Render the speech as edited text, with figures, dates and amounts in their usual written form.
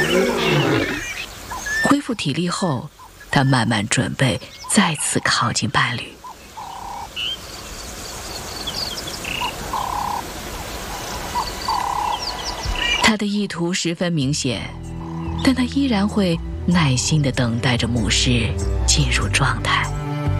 恢复体力后，他慢慢准备再次靠近伴侣。他的意图十分明显，但他依然会耐心地等待着母狮进入状态。